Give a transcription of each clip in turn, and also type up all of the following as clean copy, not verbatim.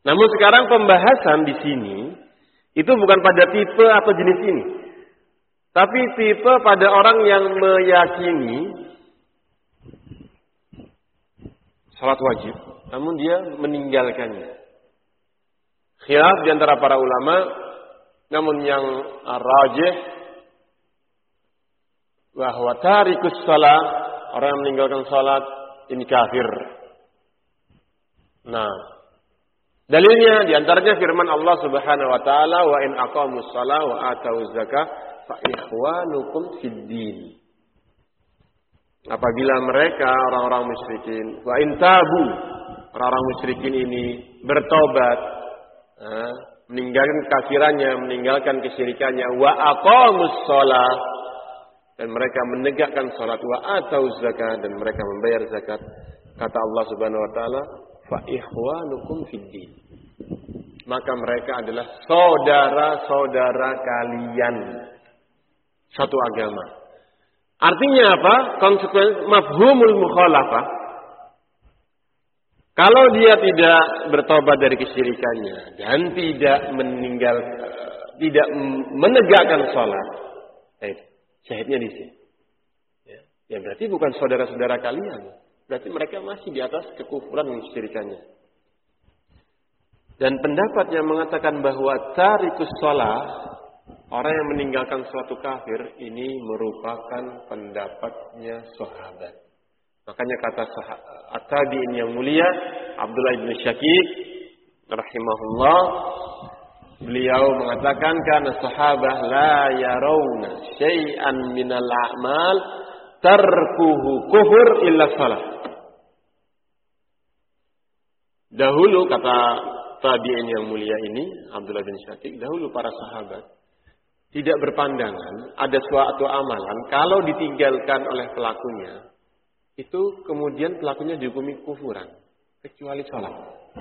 Namun sekarang pembahasan di sini itu bukan pada tipe atau jenis ini. Tapi tipe pada orang yang meyakini salat wajib, namun dia meninggalkannya. Khilaf di antara para ulama, namun yang rajih bahwa tarikus salat, orang yang meninggalkan salat ini kafir. Nah, dalilnya di antaranya firman Allah Subhanahu wa taala, wa in aqamus shalah wa atuz zakah fa ikhwanukum fid din. Apabila mereka orang-orang musyrikin, wa in tabu, orang-orang musyrikin ini bertobat, meninggalkan kafirannya, meninggalkan kesyirikannya, wa aqamus shalah, dan mereka menegakkan salat, wa atuz zakah, dan mereka membayar zakat, kata Allah Subhanahu wa taala, fa ikhwanukum fid din. Maka mereka adalah saudara-saudara kalian satu agama. Artinya apa? Konsekuensi mafhumul mukhalafah. Kalau dia tidak bertobat dari kesyirikannya dan tidak menegakkan salat, syahidnya di sini. Ya berarti bukan saudara-saudara kalian. Berarti mereka masih di atas kekufuran dan kesyirikannya. Dan pendapat yang mengatakan bahwa tarikus shalah, orang yang meninggalkan suatu kafir, ini merupakan pendapatnya sahabat. Makanya kata at-tabi'in yang mulia Abdullah bin Syakik rahimahullah, beliau mengatakan karena sahabat la yarawna syai'an minal a'mal tarkuhu kufur illa shalah. Dahulu kata tabi'in yang mulia ini Abdullah bin Syakik, dahulu para sahabat tidak berpandangan ada suatu amalan kalau ditinggalkan oleh pelakunya itu kemudian pelakunya dihukumi kufuran kecuali salat.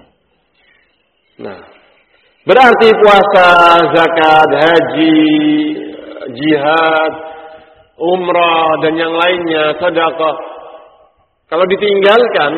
Nah, berarti puasa, zakat, haji, jihad, umrah dan yang lainnya, sedekah, kalau ditinggalkan,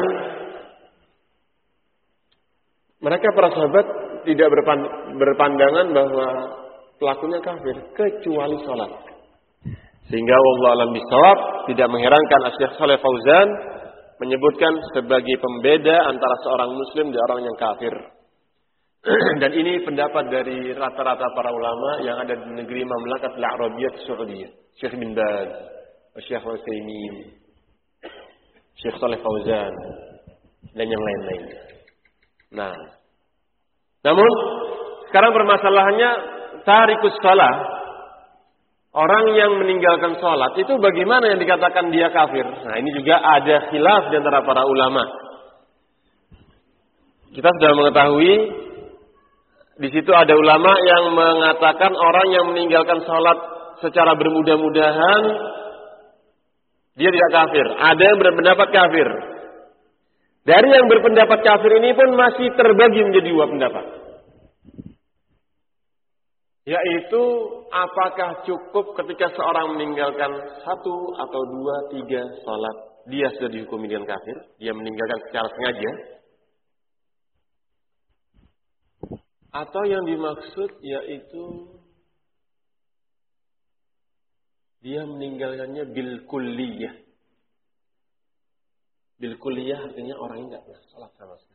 mereka para sahabat tidak berpandangan bahwa pelakunya kafir kecuali salat. Sehingga wallahu a'lam bishawab, tidak mengherankan Syekh Shalih Fauzan menyebutkan sebagai pembeda antara seorang muslim dan orang yang kafir. Dan ini pendapat dari rata-rata para ulama yang ada di negeri Mamlakat Al-Arabiyyah Saudiyah, Syekh bin Baz, Syekh Utsaimin, Syekh Shalih Fauzan dan yang lain-lain. Nah, namun sekarang permasalahannya tarikus shalah, orang yang meninggalkan salat itu bagaimana yang dikatakan dia kafir? Nah, ini juga ada khilaf di antara para ulama. Kita sudah mengetahui di situ ada ulama yang mengatakan orang yang meninggalkan salat secara bermudah-mudahan dia tidak kafir. Ada yang berpendapat kafir. Dari yang berpendapat kafir ini pun masih terbagi menjadi dua pendapat. Yaitu apakah cukup ketika seorang meninggalkan 1 atau 2, 3 salat dia sudah dihukumi dengan kafir, dia meninggalkan secara sengaja. Atau yang dimaksud yaitu dia meninggalkannya bil kulliyah. Bil kulliyah artinya orang ini tidak pernah salat sama sekali.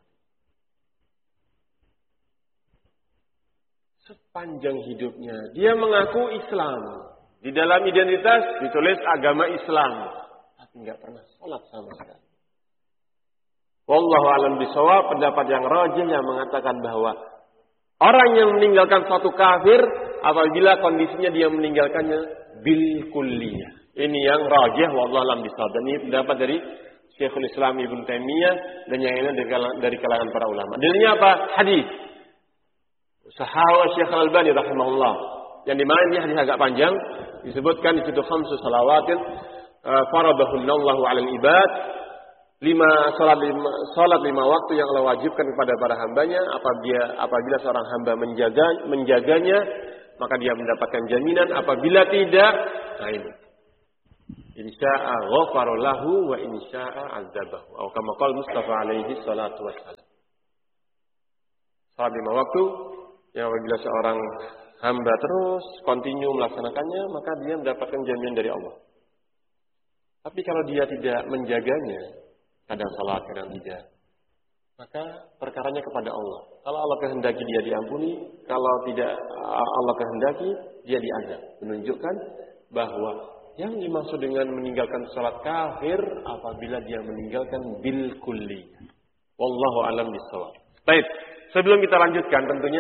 Sepanjang hidupnya dia mengaku Islam, di dalam identitas ditulis agama Islam, tapi nggak pernah salat sama sekali. Wallahu a'lam bishawab, pendapat yang rajih yang mengatakan bahwa orang yang meninggalkan suatu kafir apabila kondisinya dia meninggalkannya bil kulliyah. Ini yang rajih wallahu a'lam bishawab. Dan ini pendapat dari Syekhul Islam Ibnu Taimiyah dan yang lainnya dari kalangan para ulama. Dalilnya apa? Hadis Sahawa Syekh Al-Albani rahimahullah, yang dimana ini hadis agak panjang, disebutkan di situ 5 salawatin faradahunallahu 'alal ibad, 5 salat 5 waktu yang Allah wajibkan kepada para hambanya. Apabila seorang hamba menjaganya, maka dia mendapatkan jaminan. Apabila tidak, nah ini insya'a ghafara lahu wa insya'a 'adzabahu. Atau kama qala Mustafa alaihi salatu wassalam. salat 5 waktu, yang apabila seorang hamba terus continue melaksanakannya, maka dia mendapatkan jaminan dari Allah. Tapi kalau dia tidak menjaganya, kadang salat, kadang tidak, maka perkaranya kepada Allah. Kalau Allah kehendaki dia diampuni, kalau tidak Allah kehendaki dia diazab. Menunjukkan bahwa yang dimaksud dengan meninggalkan salat kafir apabila dia meninggalkan bil kulli. Wallahu alam bissawab. Baik, sebelum kita lanjutkan tentunya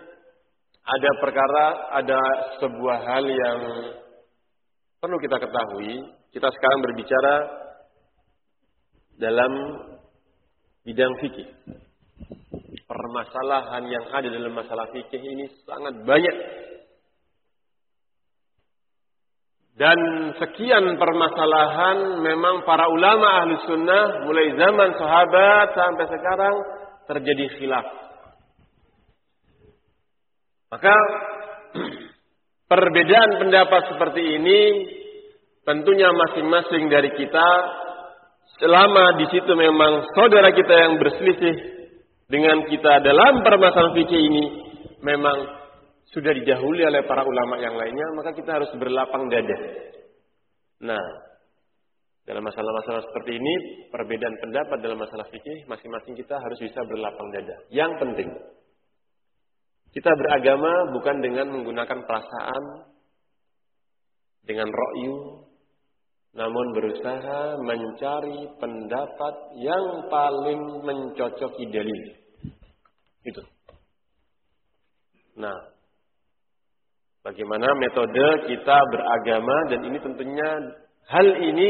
ada sebuah hal yang perlu kita ketahui. Kita sekarang berbicara dalam bidang fikih. Permasalahan yang ada dalam masalah fikih ini sangat banyak. Dan sekian permasalahan memang para ulama ahli sunnah mulai zaman sahabat sampai sekarang terjadi khilaf. Maka perbedaan pendapat seperti ini tentunya masing-masing dari kita, selama di situ memang saudara kita yang berselisih dengan kita dalam permasalahan fikih ini memang sudah didahului oleh para ulama yang lainnya, maka kita harus berlapang dada. Nah, dalam masalah-masalah seperti ini, perbedaan pendapat dalam masalah fikih, masing-masing kita harus bisa berlapang dada. Yang penting, kita beragama bukan dengan menggunakan perasaan, dengan ra'yu, namun berusaha mencari pendapat yang paling mencocoki dalil. Itu. Nah, bagaimana metode kita beragama, dan ini tentunya hal ini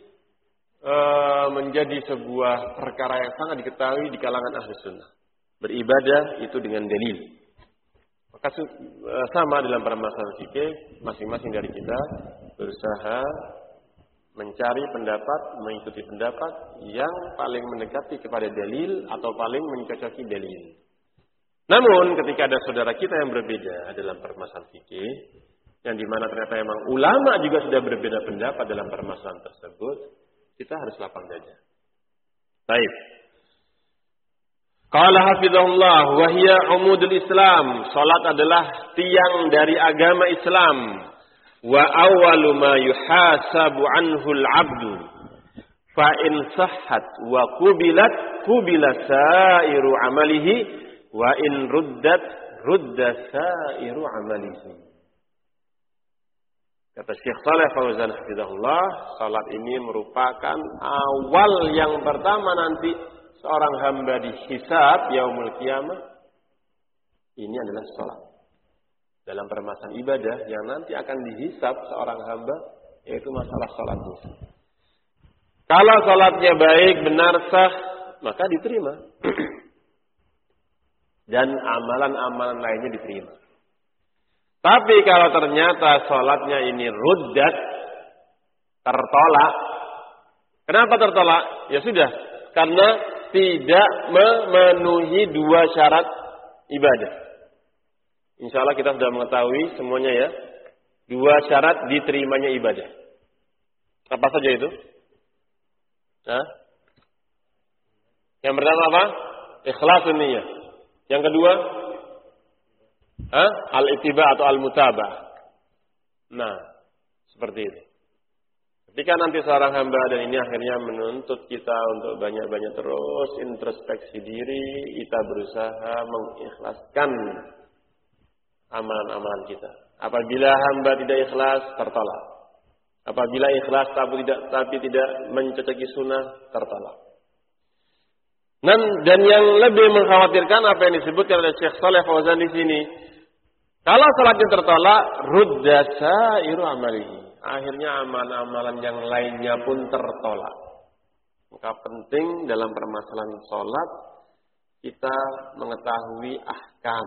menjadi sebuah perkara yang sangat diketahui di kalangan ahli sunnah. Beribadah itu dengan dalil. Maka sama dalam permasalahan fikih, masing-masing dari kita berusaha mencari pendapat, mengikuti pendapat yang paling mendekati kepada dalil atau paling mencocoki dalil. Namun ketika ada saudara kita yang berbeda dalam permasalahan fikih, yang dimana ternyata memang ulama juga sudah berbeda pendapat dalam permasalahan tersebut, kita harus lapang dada. Baik. Qala hafizahullah wa hiya umudul Islam. Salat adalah tiang dari agama Islam. Wa awwalu ma yuhasabu anhu al-'abdu. Fa in sahhat wa qubila sa'iru amalihi wa in rudda sa'iru amalihi. Kata Syekh Shalih Fauzan hafizahullah, salat ini merupakan awal yang pertama nanti seorang hamba dihisab yaumul qiyamah. Ini adalah salat. Dalam permasalahan ibadah yang nanti akan dihisab seorang hamba, yaitu masalah salatnya. Kalau salatnya baik, benar, sah, maka diterima. Dan amalan-amalan lainnya diterima. Tapi kalau ternyata salatnya ini ruddat, tertolak. Kenapa tertolak? Ya sudah, karena tidak memenuhi 2 syarat ibadah. Insya Allah kita sudah mengetahui semuanya ya. 2 syarat diterimanya ibadah. Apa saja itu? Hah? Yang pertama apa? Ikhlasun niyyah. Yang kedua? Al-ittiba atau al-mutabah. Nah, seperti itu. Ketika nanti seorang hamba, dan ini akhirnya menuntut kita untuk banyak-banyak terus introspeksi diri, kita berusaha mengikhlaskan amalan-amalan kita. Apabila hamba tidak ikhlas, tertolak. Apabila ikhlas tapi tidak mencocoki sunnah, tertolak. Dan yang lebih mengkhawatirkan apa yang disebutkan oleh Syekh Shalih Fauzan di sini. Kalau salatnya tertolak, rudda sa'iru amalihi. Akhirnya amalan-amalan yang lainnya pun tertolak. Maka penting dalam permasalahan salat kita mengetahui ahkam.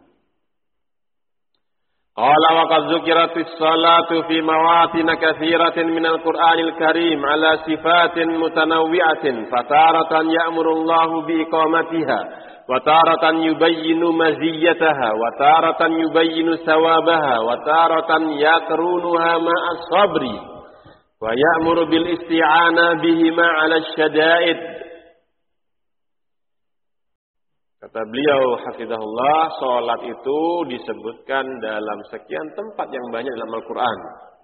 Qala wa qad dzukiratis salatu fi mawatin katsiratin minal Qur'anil Karim ala sifatin mutanawwi'atin fataratan ya'murullahu bi iqamatiha wa taratan yubayyinu maziyyataha wa taratan yubayyinu sawabaha wa taratan yakrunuha ma'as sabri wa ya'muru bil isti'ana bihima 'ala syada'id. Kata beliau hafizahullah, salat itu disebutkan dalam sekian tempat yang banyak dalam Al-Quran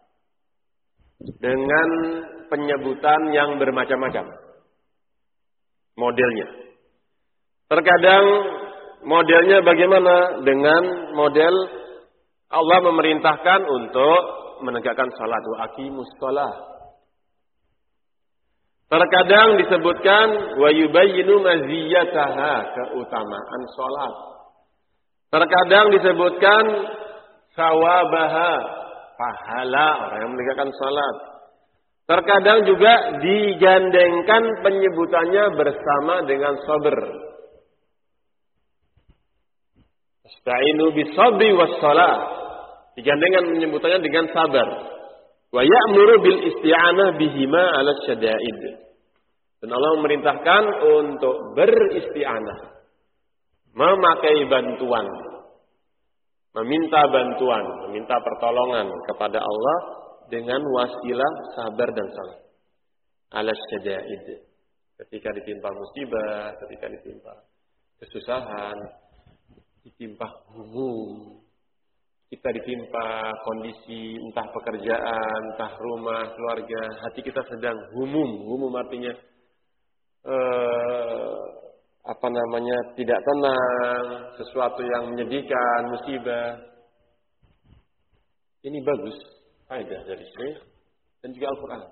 dengan penyebutan yang bermacam-macam modelnya. Terkadang modelnya bagaimana? Dengan model Allah memerintahkan untuk menegakkan salat, wa aqimus shalah. Terkadang disebutkan wa yubayyinu maziyataha, keutamaan salat. Terkadang disebutkan sawabaha, pahala orang yang menegakkan salat. Terkadang juga digandengkan penyebutannya bersama dengan sabr. Ista'inu bis-sabri was-shalah. Digandengkan penyebutannya dengan sabar. Wa ya'muru bil isti'anah bihima 'ala syada'id. Dan Allah memerintahkan untuk beristi'anah, memakai bantuan, meminta bantuan, meminta pertolongan kepada Allah dengan wasilah sabar dan salat. 'Ala syada'id. Ketika ditimpa musibah, ketika ditimpa kesusahan, ditimpa humum, kita ditimpa kondisi entah pekerjaan, entah rumah, keluarga, hati kita sedang humum. Humum artinya tidak tenang, sesuatu yang menyedihkan, musibah. Ini bagus, faedah dari Syekh dan juga Al-Quran.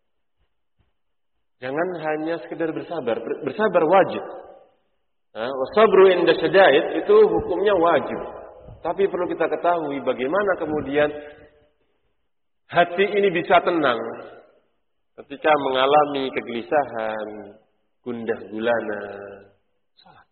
Jangan hanya sekedar bersabar, bersabar wajib. Wasabru inda syada'id itu hukumnya wajib. Tapi perlu kita ketahui bagaimana kemudian hati ini bisa tenang ketika mengalami kegelisahan, gundah gulana, salat.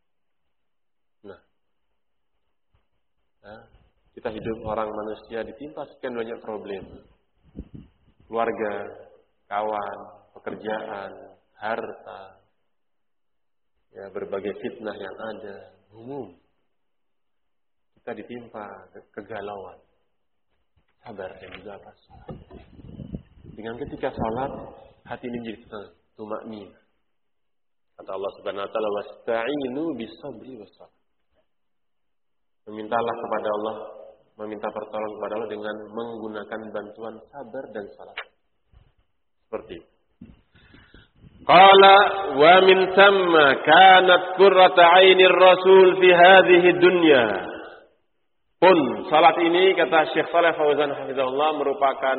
Kita hidup orang manusia ditimpa sekian banyak problem. Keluarga, kawan, pekerjaan, harta, ya berbagai fitnah yang ada, umum. Kita ditimpa kegalauan. Sabar dan juga salat. Dengan ketika salat, hati ini menjadi tenang, tumakninah. Kata Allah Subhanahu wa taala, "Wasta'inu bis-sabri was-salah." Memintalah kepada Allah, meminta pertolongan kepada Allah dengan menggunakan bantuan sabar dan salat. Seperti itu. Qala wa min thamma kanat qurrata 'ainir rasul fi hadhihi dunya. Pun salat ini kata Syekh Shalih Fauzan hafizahullah merupakan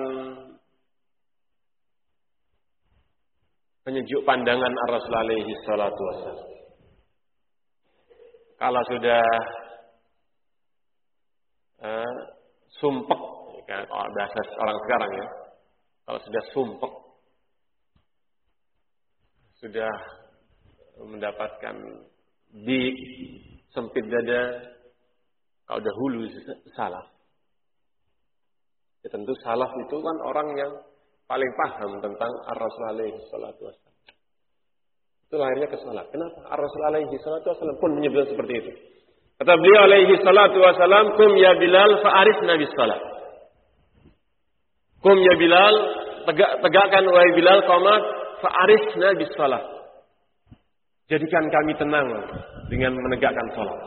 penyejuk pandangan Ar-Rasul alaihi salatu wassalam. Kalau sudah sumpek, kalau bahasa orang sekarang ya, kalau sudah sumpek, sudah mendapatkan dik, sempit dada, kalau dahulu salaf. Ya tentu salaf itu kan orang yang paling paham tentang Ar-Rasul alaihi salatu wassalam. Itu lahirnya ke salat. Kenapa? Ar-Rasul alaihi salatu wassalam pun menyebutkan seperti itu. Kata beliau alaihi salatu wassalam, "Kum ya Bilal fa'arifna bis salat." Kum ya Bilal, tegakkan wahai Bilal qamat fa'arifna bis salat. Jadikan kami tenang dengan menegakkan salat.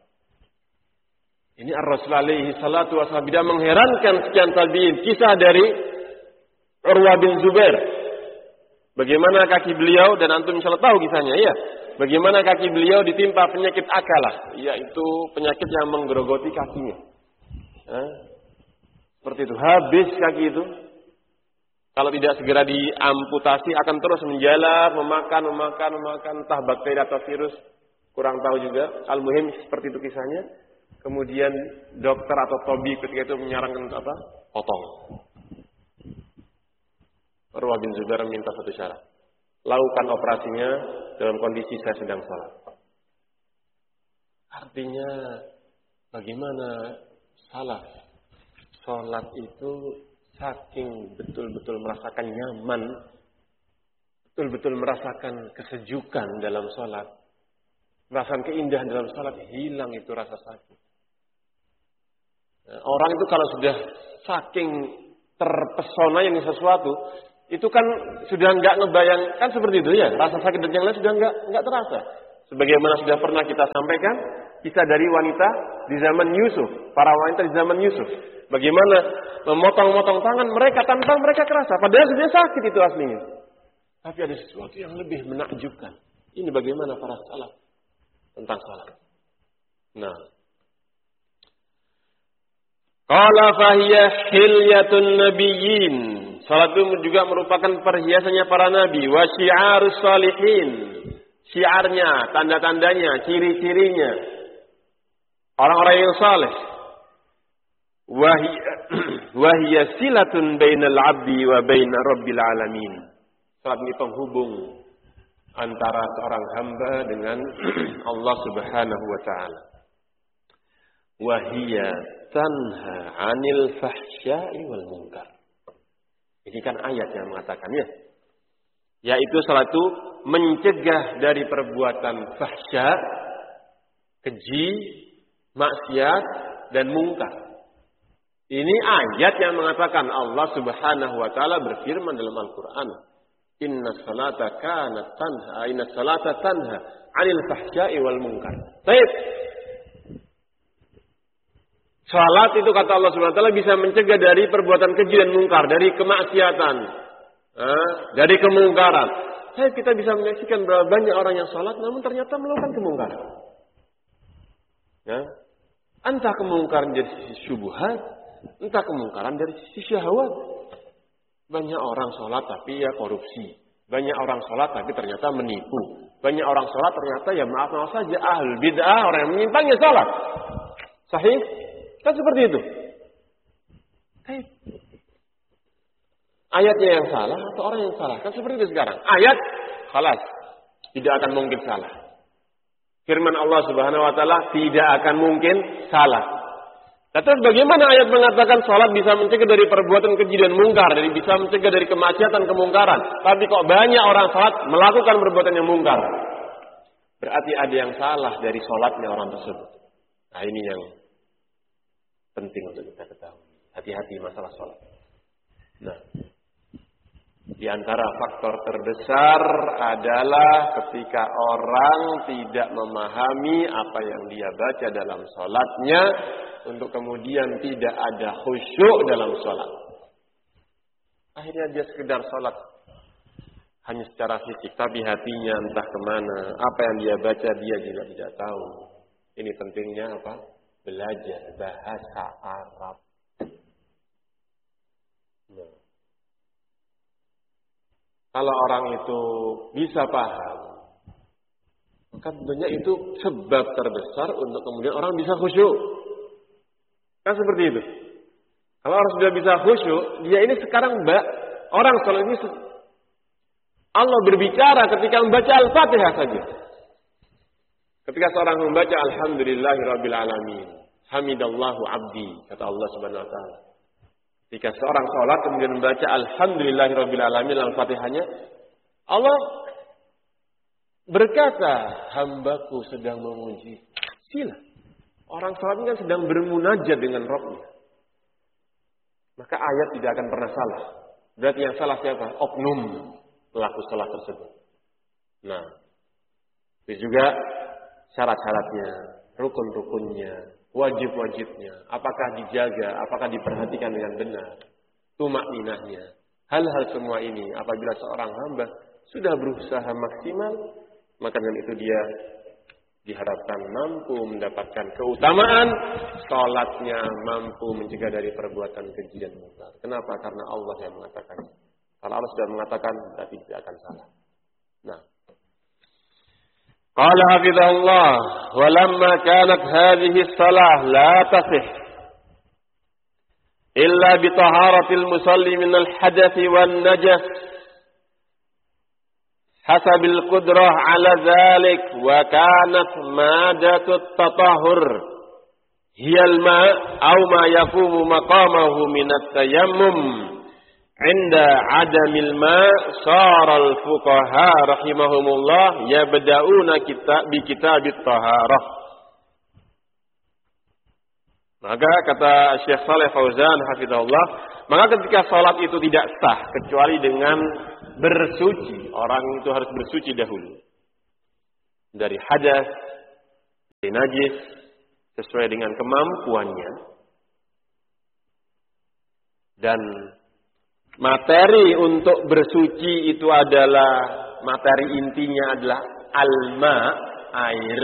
Ini Ar-Rasul alaihi salatu wassalam tidak mengherankan sekian tabi'in. Kisah dari Urwah bin Zubair. Bagaimana kaki beliau, dan antum insyaallah tahu kisahnya ya. Bagaimana kaki beliau ditimpa penyakit akalah, yaitu penyakit yang menggerogoti kakinya. Seperti itu, habis kaki itu. Kalau tidak segera diamputasi akan terus menjalar, memakan, entah bakteri atau virus, kurang tahu juga. Al-muhim seperti itu kisahnya. Kemudian dokter atau tabib ketika itu menyarankan untuk apa? Potong. Urwah bin Zubair minta satu syarat. Lakukan operasinya dalam kondisi saya sedang salat. Artinya bagaimana salaf salat itu saking betul-betul merasakan nyaman, betul-betul merasakan kesejukan dalam salat, merasakan keindahan dalam salat, hilang itu rasa sakit. Orang itu kalau sudah saking terpesona yang sesuatu, itu kan sudah enggak ngebayang, kan seperti itu ya, rasa sakit dan yang lain sudah enggak terasa. Sebagaimana sudah pernah kita sampaikan, kisah dari wanita di zaman Yusuf, para wanita di zaman Yusuf. Bagaimana memotong-motong tangan mereka tanpa mereka kerasa. Padahal sudah sakit itu aslinya. Tapi ada sesuatu yang lebih menakjubkan. Ini bagaimana para salaf tentang salat. Nah. Qala fahiya hilyatun nabiyyin. Salat itu juga merupakan perhiasannya para nabi. Wa syi'arus salihin. Syiarnya, tanda-tandanya, ciri-cirinya. Orang-orang yang saleh. Wahia silatun bainal abdi wa baina rabbil alamin. Salat ini penghubung antara seorang hamba dengan Allah Subhanahu wa taala. Wahia tanha 'anil fahsya'i wal munkar. Ini kan ayat yang mengatakannya. Yaitu salat itu mencegah dari perbuatan fahsya, keji, maksiat dan mungkar. Ini ayat yang mengatakan Allah Subhanahu wa taala berfirman dalam Al-Qur'an, Inna salata tanha 'anil fahsya'i wal munkar. Baik. Salat itu kata Allah Subhanahu wa taala bisa mencegah dari perbuatan keji dan mungkar, dari kemaksiatan, dari kemungkaran. Kita bisa menyaksikan berapa banyak orang yang salat namun ternyata melakukan kemungkaran. Ya. Entah kemungkaran dari sisi syubhat, entah kemungkaran dari sisi syahwat. Banyak orang sholat tapi ya korupsi. Banyak orang sholat tapi ternyata menipu. Banyak orang sholat ternyata ya maaf saja ahlul bid'ah, orang yang menyimpangnya sholat. Sahih? Kan seperti itu. Ayatnya yang salah atau orang yang salah? Kan seperti itu sekarang. Ayat, khalas. Tidak akan mungkin salah. Firman Allah Subhanahu wa taala tidak akan mungkin salah. Terus bagaimana ayat mengatakan salat bisa mencegah dari perbuatan keji dan mungkar, dari bisa mencegah dari kemaksiatan kemungkaran, tapi kok banyak orang salat melakukan perbuatan yang mungkar? Berarti ada yang salah dari salatnya orang tersebut. Nah, ini yang penting untuk kita ketahui. Hati-hati masalah salat. Nah, di antara faktor terbesar adalah ketika orang tidak memahami apa yang dia baca dalam salatnya, untuk kemudian tidak ada khusyuk dalam sholat. Akhirnya dia sekedar sholat hanya secara fisik, tapi hatinya entah kemana. Apa yang dia baca dia juga tidak tahu. Ini pentingnya apa? Belajar bahasa Arab. Nah. Kalau orang itu bisa paham, maka tentunya itu sebab terbesar untuk kemudian orang bisa khusyuk. Kan seperti itu. Kalau orang sudah bisa khusyuk, dia ini sekarang orang salat ini Allah berbicara ketika membaca Al-Fatihah saja. Ketika seorang membaca Alhamdulillahirabbil alamin, hamidallahu abdi, kata Allah Subhanahu wa taala. Ketika seorang salat kemudian membaca Alhamdulillahirabbil alamin Al-Fatihahnya, Allah berkata, hambaku sedang memuji. Sila. Orang salat ini kan sedang bermunajat dengan Rabbnya. Maka ayat tidak akan pernah salah. Berarti yang salah siapa? Oknum pelaku salat tersebut. Nah, itu juga syarat-syaratnya, rukun-rukunnya, wajib-wajibnya. Apakah dijaga, apakah diperhatikan dengan benar. Tumakninahnya. Hal-hal semua ini apabila seorang hamba sudah berusaha maksimal, maka dengan itu dia diharapkan mampu mendapatkan keutamaan, salatnya mampu mencegah dari perbuatan keji dan mungkar. Kenapa? Karena Allah yang mengatakan. Kalau Allah sudah mengatakan, berarti tidak akan salah. Nah, qala hafizahullah, walamma kanat hadhihi salah la tasih illa bi taharatil musalli min al hadath wan najas حسب القدرة على ذلك وكانت مادة التطهر هي الماء أو ما يقوم مقامه من التيمم عند عدم الماء صار الفقهاء رحمهم الله يبدأون بكتاب الطهارة. Maka kata Syekh Saleh Fauzan hafizahullah, maka ketika salat itu tidak sah kecuali dengan bersuci, orang itu harus bersuci dahulu. dari hadas, dari najis, sesuai dengan kemampuannya. Dan materi untuk bersuci itu adalah, materi intinya adalah alma, air.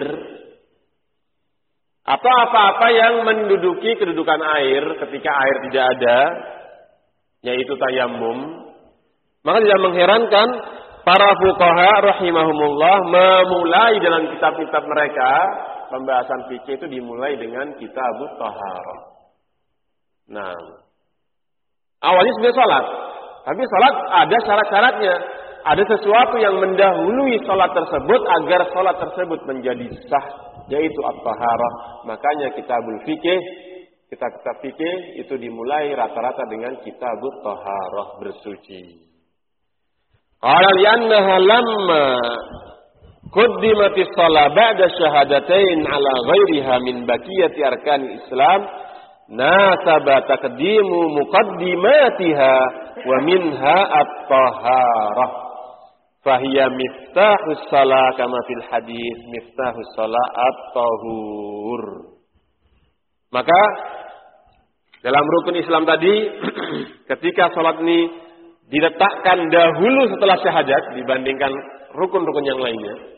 Atau apa-apa yang menduduki kedudukan air ketika air tidak ada, yaitu tayammum. Maka tidak mengherankan para fuqaha rahimahumullah memulai dalam kitab-kitab mereka, pembahasan fikih itu dimulai dengan kitabut taharah. Nah, awalnya sebenarnya salat, tapi salat ada syarat-syaratnya. Ada sesuatu yang mendahului salat tersebut agar salat tersebut menjadi sah, yaitu at-taharah. Makanya kitabul fikih, kitab-kitab fikih itu dimulai rata-rata dengan kitabut taharah, bersuci. Qala li'annaha lamma quddimatis shalah ba'da syahadatain ala ghairiha min baqiyati arkanil Islam, nasaba taqdimu muqaddimatiha wa minha at-taharah. Fahiya miftahus shalah kama fil hadis miftahus shalah at-tahur. Maka dalam rukun Islam tadi ketika salat ini diletakkan dahulu setelah syahadat dibandingkan rukun-rukun yang lainnya,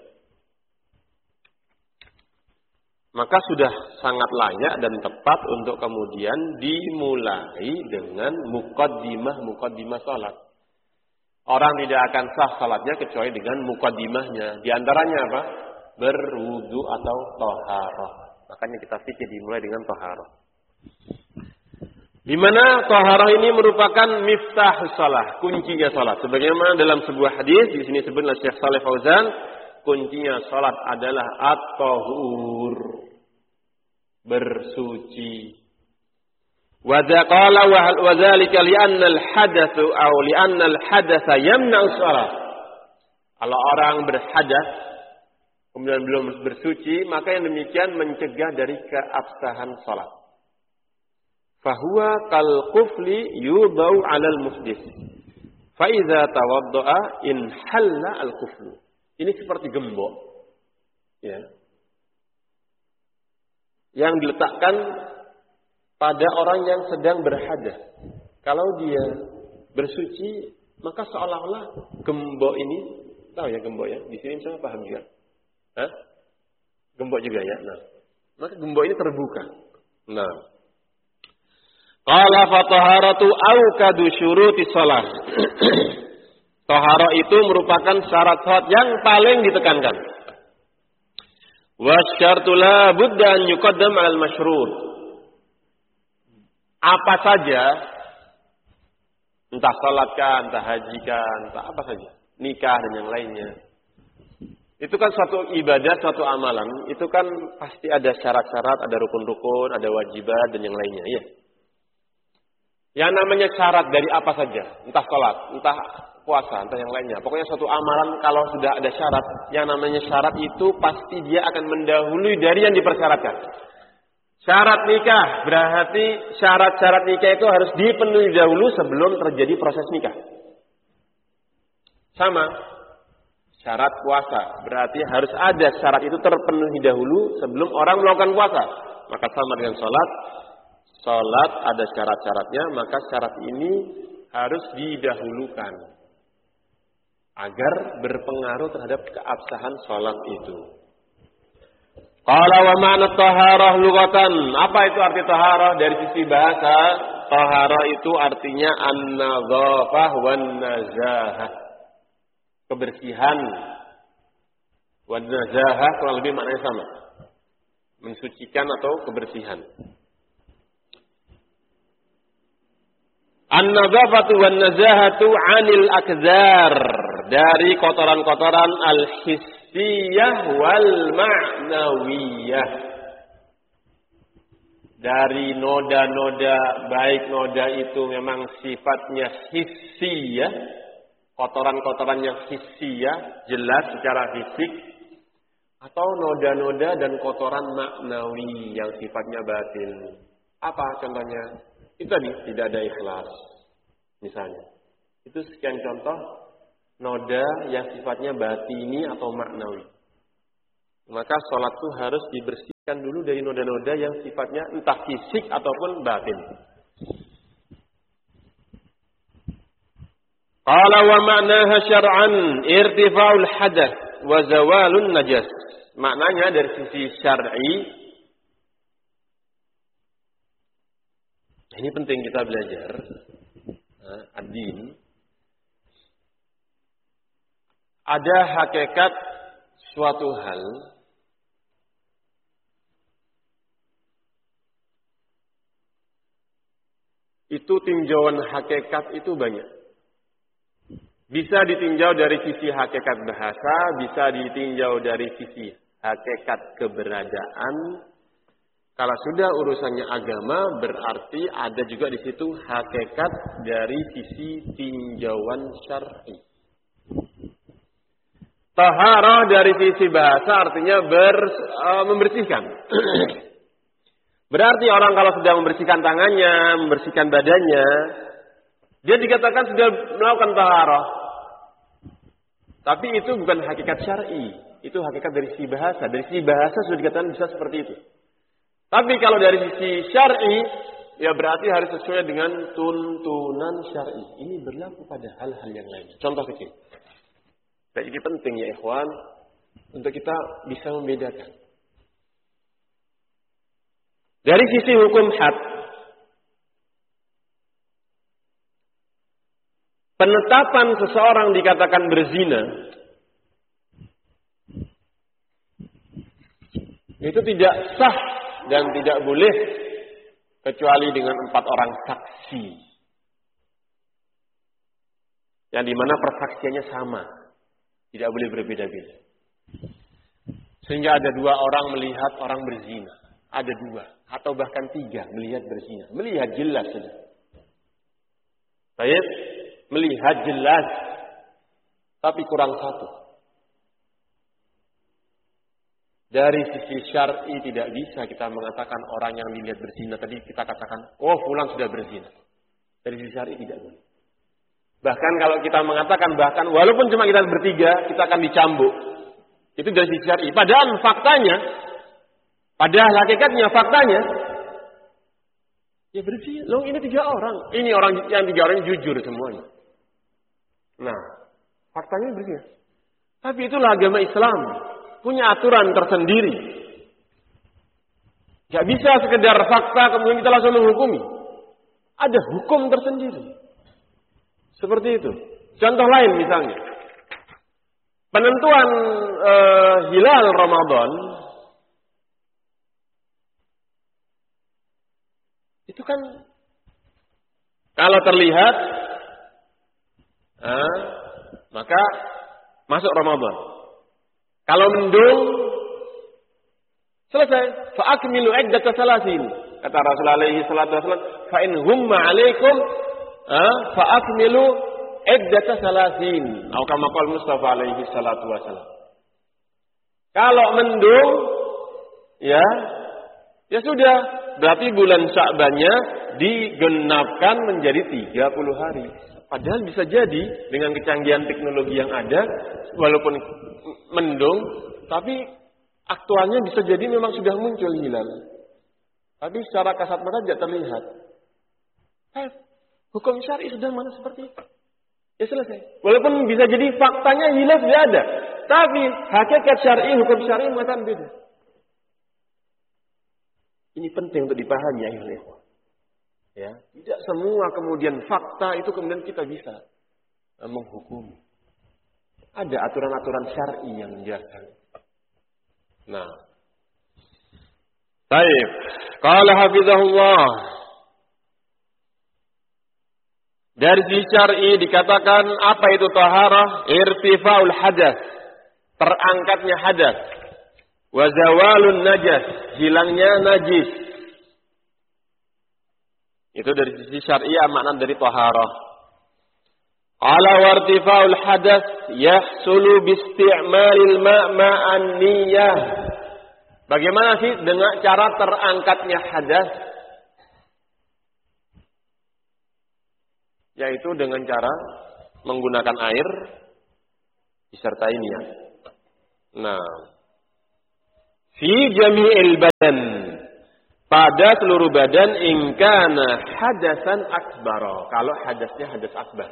maka sudah sangat layak dan tepat untuk kemudian dimulai dengan muqaddimah salat. Orang tidak akan sah salatnya kecuali dengan muqaddimahnya. Di antaranya apa? Berwudu atau taharah. Makanya kita fikir dimulai dengan taharah. Di mana taharah ini merupakan miftahus shalah, kuncinya salat. Sebagaimana dalam sebuah hadis di sini disebut oleh Syekh Shalih Fauzan, kuncinya salat adalah at-tahur, bersuci. Wa qala wa dzalika li'anna al-hadatsu aw li'anna al-hadatsa yamna'u shalah. Kalau orang berhadas kemudian belum bersuci, maka yang demikian mencegah dari keabsahan salat. Fahuwa kal qufli yudau 'alal muhdits. Fa idza tawadda'a in halla al-quflu. Ini seperti gembok. Ya. Yang diletakkan pada orang yang sedang berhadas. Kalau dia bersuci, maka seolah-olah gembok ini, tahu ya gembok ya? Di sini misalnya paham juga. Hah? Gembok juga ya. Nah, maka gembok ini terbuka. Nah, qala fa taharatu awkadu syuruti shalah. Taharah itu merupakan syarat salat yang paling ditekankan. Wa syartu la budda an yuqaddam 'alal masyrut. Apa saja, entah salatkah, entah hajikah, entah apa saja, nikah dan yang lainnya. Itu kan suatu ibadah, suatu amalan, itu kan pasti ada syarat-syarat, ada rukun-rukun, ada wajibat dan yang lainnya, ya. Yang namanya syarat dari apa saja, entah salat, entah puasa, entah yang lainnya. Pokoknya suatu amalan kalau sudah ada syarat, yang namanya syarat itu pasti dia akan mendahului dari yang dipersyaratkan. Syarat nikah, berarti syarat-syarat nikah itu harus dipenuhi dahulu sebelum terjadi proses nikah. Sama, syarat puasa, berarti harus ada syarat itu terpenuhi dahulu sebelum orang melakukan puasa. Maka sama dengan sholat, sholat ada syarat-syaratnya, maka syarat ini harus didahulukan agar berpengaruh terhadap keabsahan sholat itu. Qala wa ma'na taharah lughatan. Apa itu arti taharah dari sisi bahasa? Taharah itu artinya an-nadzafah wan nazahah. Kebersihan. Wan nazahah kurang lebih maknanya sama. Mensucikan atau kebersihan. An-nadzafatu wan nazahatu 'anil akdzar, dari kotoran-kotoran al-hissiyah wal ma'nawiyah. Dari noda-noda, baik noda itu memang sifatnya hissiyah, kotoran-kotoran yang hissiyah, jelas secara fisik, atau noda-noda dan kotoran maknawi yang sifatnya batin. Apa contohnya? Itu tadi, tidak ada ikhlas. Misalnya. Itu sekian contoh noda yang sifatnya batini atau maknawi. maka sholat itu harus dibersihkan dulu dari noda-noda yang sifatnya entah fisik ataupun batin. Qala wa ma'naha syar'an irtifa'ul hadath wa zawalun najas. Maknanya dari sisi syar'i, ini penting kita belajar ad-din. Ada hakikat suatu hal itu, tinjauan hakikat itu banyak. Bisa ditinjau dari sisi hakikat bahasa, bisa ditinjau dari sisi hakikat keberadaan. Kalau sudah urusannya agama, berarti ada juga di situ hakikat dari sisi tinjauan syar'i. Taharah dari sisi bahasa artinya membersihkan. Berarti orang kalau sedang membersihkan tangannya, membersihkan badannya, dia dikatakan sudah melakukan taharah. Tapi itu bukan hakikat syar'i, itu hakikat dari sisi bahasa. Dari sisi bahasa sudah dikatakan bisa seperti itu. Tapi kalau dari sisi syar'i, ya berarti harus sesuai dengan tuntunan syar'i. Ini berlaku pada hal-hal yang lain. Contoh kecil. Dan ini penting ya ikhwan, untuk kita bisa membedakan. Dari sisi hukum had, penetapan seseorang dikatakan berzina, itu tidak sah dan tidak boleh kecuali dengan 4 orang saksi. Yang dimana persaksiannya sama. Tidak boleh berbeda-beda. Sehingga ada 2 orang melihat orang berzina. Ada 2 atau bahkan 3 melihat berzina. Melihat jelas saja. Baik, melihat jelas. Tapi kurang 1. Dari sisi syar'i tidak bisa kita mengatakan orang yang dilihat berzina. Tadi kita katakan, oh fulan sudah berzina. Dari sisi syar'i tidak boleh. Bahkan kalau kita mengatakan, bahkan walaupun cuma kita bertiga, kita akan dicambuk. Itu dari sisi syar'i. Padahal faktanya, padahal hakikatnya, faktanya, ya berzina. Loh ini 3 orang. Ini orang yang 3 orang jujur semuanya. Nah, faktanya berzina. Tapi itulah agama Islam. Punya aturan tersendiri. Gak bisa sekedar fakta kemudian kita langsung menghukumi. Ada hukum tersendiri. Seperti itu. Contoh lain misalnya. Penentuan hilal Ramadan. Itu kan kalau terlihat maka masuk Ramadan. Kalau mendung selesai. Fa akmilu iddata salasin. Kata Rasulullah alaihi salatu wasallam, fa in humma alaikum fa akmilu iddata salasin. Atau kama qala Mustafa alaihi salatu wasallam. Kalau mendung ya sudah, berarti bulan Sya'bannya digenapkan menjadi 30 hari. Padahal bisa jadi dengan kecanggihan teknologi yang ada, walaupun mendung, tapi aktualnya bisa jadi memang sudah muncul hilal. Tapi secara kasat mata tidak terlihat. Hukum syar'i sudah mana seperti itu. Ya selesai. Walaupun bisa jadi faktanya hilal sudah ada. Tapi hakikat syar'i, hukum syar'i mengatakan beda. Ini penting untuk dipahami ya ikhwan. Ya, tidak semua kemudian fakta itu kemudian kita bisa menghukum. Ada aturan-aturan syar'i yang menjaga. Nah. Baik. Qala hafizahullah. Dari sisi syar'i dikatakan apa itu taharah? Irtifaul hadas. Terangkatnya hadas. Wa zawalun najas. Hilangnya najis. Itu dari sisi syar'i makna dari taharah. Ala wartifaul hadas yahsulu biisti'malil ma'an niyyah. Bagaimana sih dengan cara terangkatnya hadas? Yaitu dengan cara menggunakan air disertai niat. Nah, fi jami'il badan, pada seluruh badan, in kana hadasan akbar, kalau hadasnya hadas akbar.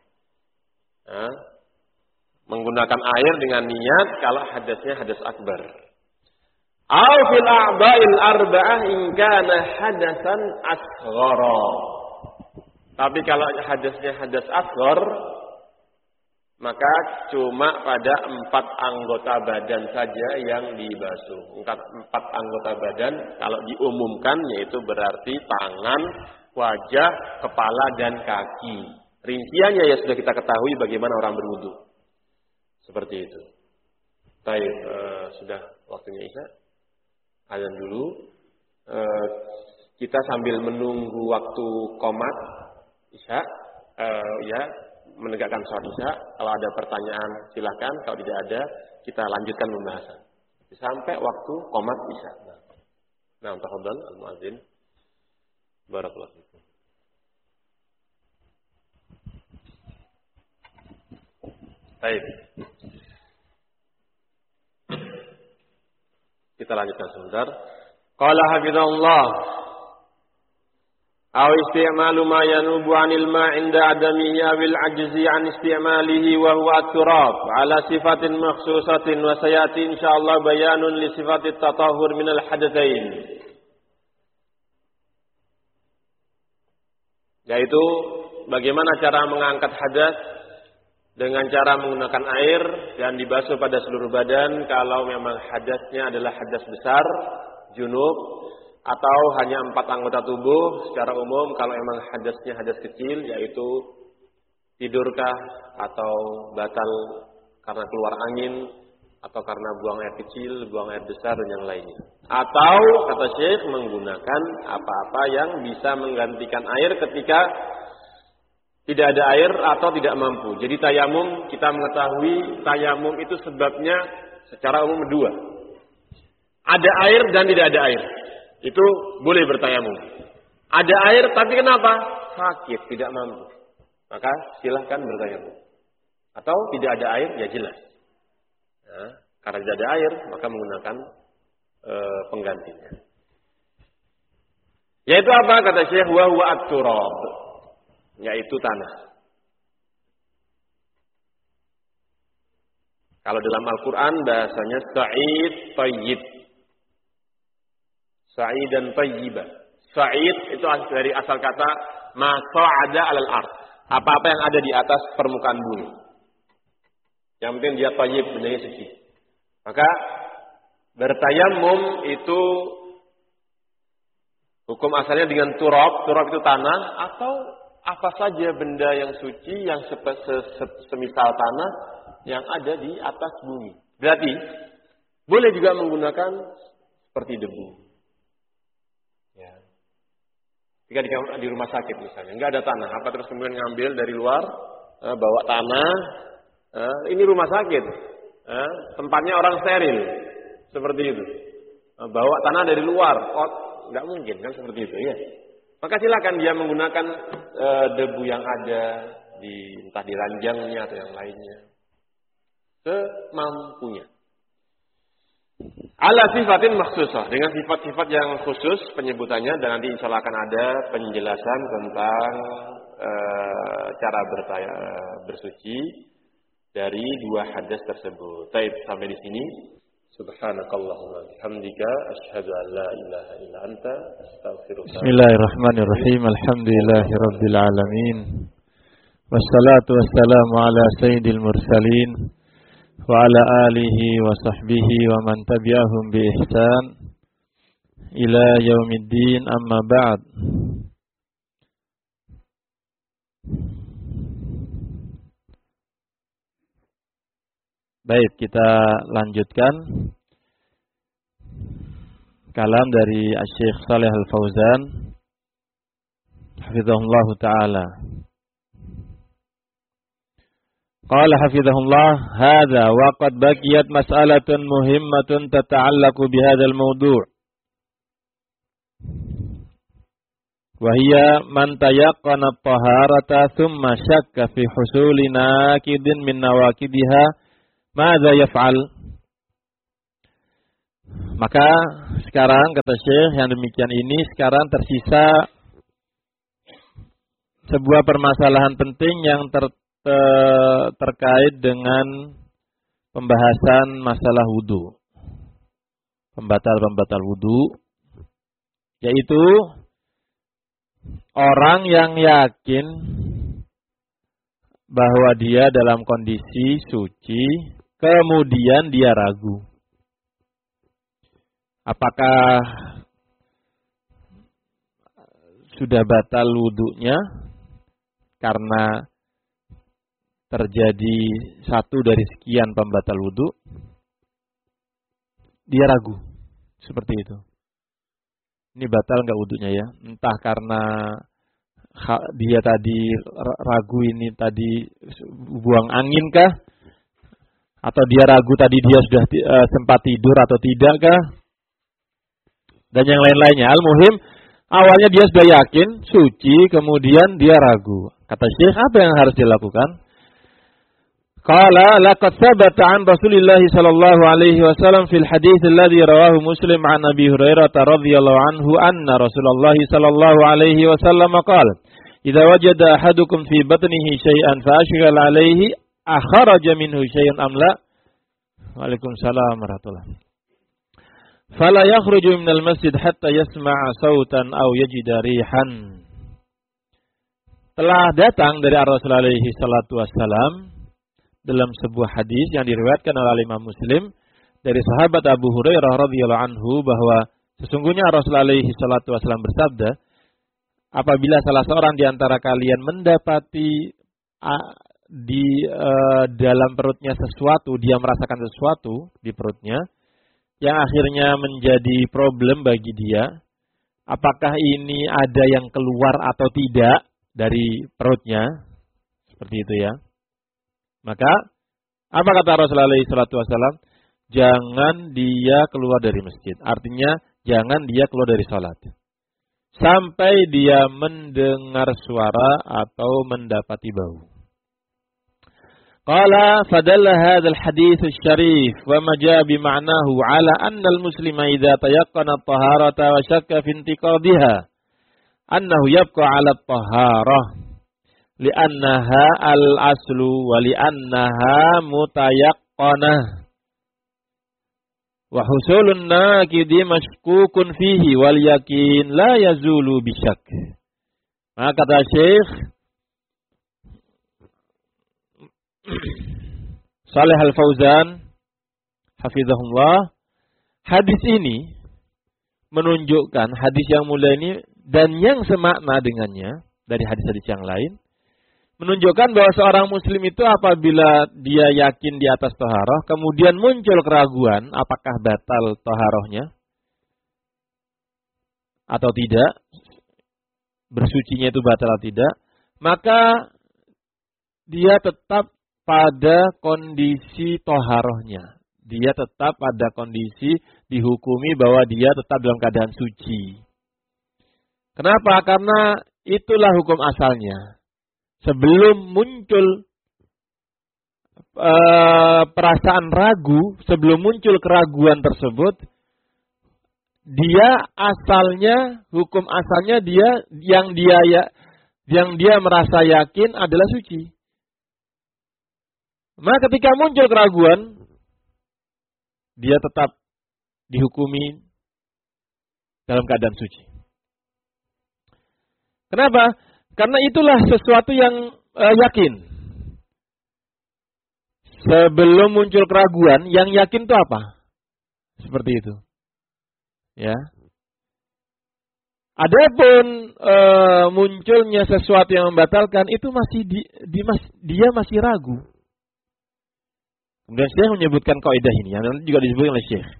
Menggunakan air dengan niat kalau hadasnya hadas akbar. Aw fil a'dha'il arba'ah in kana hadasan asghara. Tapi kalau hadasnya hadas asghar, maka cuma pada 4 anggota badan saja yang dibasuh. 4 anggota badan kalau diumumkan yaitu berarti tangan, wajah, kepala dan kaki. Rinciannya ya sudah kita ketahui bagaimana orang berwudu. Seperti itu. Baik, sudah waktunya Isya. Azan dulu. Kita sambil menunggu waktu qomat Isya, ya, menegakkan sholat Isya. Kalau ada pertanyaan silakan, kalau tidak ada kita lanjutkan pembahasan sampai waktu qomat Isya. Nah, tafadhal al-muadzin. Barakallahu fikum. Baik. Kita lanjutkan sebentar. Qala hafizahullah. Aw isti'malu ma yanubu 'anil ma' 'inda adamihi awil 'ajzi 'an isti'malihi wa huwa at-turab 'ala sifatin makhsusatin wa sayati insyaallah bayanun li sifatit tatahhur minal hadatsain. Yaitu bagaimana cara mengangkat hadas dengan cara menggunakan air dan dibasuh pada seluruh badan kalau memang hadasnya adalah hadas besar, junub, atau hanya 4 anggota tubuh secara umum. Kalau memang hadasnya hadas kecil, yaitu tidurkah atau batal karena keluar angin, atau karena buang air kecil, buang air besar dan yang lainnya. Atau kata Syekh menggunakan apa-apa yang bisa menggantikan air ketika tidak ada air atau tidak mampu. Jadi tayamum, kita mengetahui tayamum itu sebabnya secara umum 2. Ada air dan tidak ada air. Itu boleh bertayamum. Ada air tapi kenapa? Sakit, tidak mampu. Maka silahkan bertayamum. Atau tidak ada air, ya jelas. Nah, karena tidak ada air, maka menggunakan penggantinya. Yaitu apa? Kata Syekh, wa huwa at-turab. Yaitu tanah. Kalau dalam Al-Quran bahasanya sa'id tayyib. Sa'id dan tayyibah. Sa'id itu dari asal kata ma sa'ada 'alal ard. Apa-apa yang ada di atas permukaan bumi. Yang penting dia tayyib, benarnya suci. Maka bertayamum itu hukum asalnya dengan turab. Turab itu tanah atau apa saja benda yang suci yang semisal tanah yang ada di atas bumi. Berarti boleh juga menggunakan seperti debu. Ya. Jika di rumah sakit misalnya, nggak ada tanah, apa terus kemudian ngambil dari luar, bawa tanah, ini rumah sakit, tempatnya orang steril, seperti itu. Bawa tanah dari luar, nggak mungkin kan seperti itu, ya. Maka silakan dia menggunakan debu yang ada entah di ranjangnya atau yang lainnya. Semampunya. Ala sifatin makhsusah. Dengan sifat-sifat yang khusus penyebutannya. Dan nanti insya Allah akan ada penjelasan tentang cara bersuci dari 2 hadas tersebut. Baik, sampai di sini. Subhanakallahumma bihamdika asyhadu an la ilaha illa anta astaghfiruka. Bismillahirrahmanirrahim. Alhamdulillahirabbil alamin. Wassalatu wassalamu ala sayyidil mursalin wa ala alihi wa sahbihi wa man tabi'ahum bi ihsan ila yaumiddin, amma ba'd. Baik, kita lanjutkan kalam dari Syekh Shalih Al-Fauzan hafizahullah ta'ala. Qala hafizahullah, hadza wa qad baqiyat mas'alatun muhimmatun tata'allaqu bihadzal mawdu'. Wa hiya man tayaqqana at-taharata thumma shakka fi husuli naqidin min nawaqidiha, madza yaf'al? Maka sekarang kata Syekh yang demikian ini sekarang tersisa sebuah permasalahan penting yang terkait dengan pembahasan masalah wudu. Pembatal-pembatal wudu, yaitu orang yang yakin bahwa dia dalam kondisi suci, kemudian dia ragu. Apakah sudah batal wudunya karena terjadi satu dari sekian pembatal wudu? Dia ragu, seperti itu. Ini batal nggak wudunya ya? Entah karena dia tadi ragu ini tadi buang angin kah? Atau dia ragu tadi dia sudah sempat tidur atau tidak kah? Dan yang lain-lainnya. Al-muhim, awalnya dia sudah yakin, suci, kemudian dia ragu. Kata Syekh, apa yang harus dilakukan? Qala laqad thabata an Rasulillah sallallahu alaihi wasallam fil hadits alladhi rawahu Muslim an Abi Hurairah radhiyallahu anhu anna Rasulullah sallallahu alaihi wasallam qala idza wajada ahadukum fi batnihi shay'an fa ashghal alaihi akhraja minhu shay'an am la. Waalaikumsalam warahmatullahi. Fala yakhruju minal masjid hatta yasma'a sautan aw yajida rihan. Telah datang dari Rasulullah alaihi salatu wasallam dalam sebuah hadis yang diriwayatkan oleh Imam Muslim dari sahabat Abu Hurairah radhiyallahu anhu bahwa sesungguhnya Rasulullah alaihi salatu wasallam bersabda, apabila salah seorang di antara kalian mendapati di dalam perutnya sesuatu, dia merasakan sesuatu di perutnya yang akhirnya menjadi problem bagi dia, apakah ini ada yang keluar atau tidak dari perutnya, seperti itu ya. Maka apa kata Rasulullah SAW? Jangan dia keluar dari masjid. Artinya jangan dia keluar dari salat sampai dia mendengar suara atau mendapati bau. Qala fadalla hadzal hadits asy-syarif wa ma jaa bi ma'nahu ala anna al-muslima idza tayaqqana at-taharata wa shakka fi intiqadiha annahu yabqa 'ala at-taharah li'annaha al-aslu wa li'annaha mutayaqqanah wa husulun naqidi mashkukun fihi wal yakin la yazulu bisyak. Maka kata Syekh Saleh Al-Fauzan hafizahullah, hadis ini menunjukkan, hadis yang mulia ini dan yang semakna dengannya dari hadis-hadis yang lain, menunjukkan bahwa seorang muslim itu apabila dia yakin di atas taharah, kemudian muncul keraguan apakah batal taharahnya atau tidak, bersucinya itu batal atau tidak, maka dia tetap pada kondisi taharahnya. Dia tetap pada kondisi dihukumi bahwa dia tetap dalam keadaan suci. Kenapa? Karena itulah hukum asalnya. Sebelum muncul perasaan ragu, sebelum muncul keraguan tersebut, dia asalnya, hukum asalnya dia yang dia merasa yakin adalah suci. Maka ketika muncul keraguan, dia tetap dihukumi dalam keadaan suci. Kenapa? Karena itulah sesuatu yang yakin. Sebelum muncul keraguan, yang yakin itu apa? Seperti itu. Ya. Adapun munculnya sesuatu yang membatalkan, itu masih dia masih ragu. Kemudian Syekh menyebutkan kaidah ini, yang nanti juga disebutkan oleh Syekh.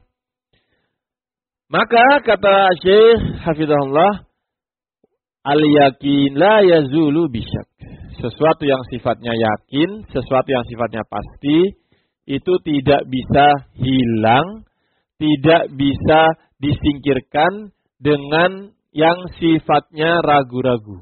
Maka kata Syekh hafizahullah, al-yakin la yazulu bisyak. Sesuatu yang sifatnya yakin, sesuatu yang sifatnya pasti, itu tidak bisa hilang, tidak bisa disingkirkan dengan yang sifatnya ragu-ragu.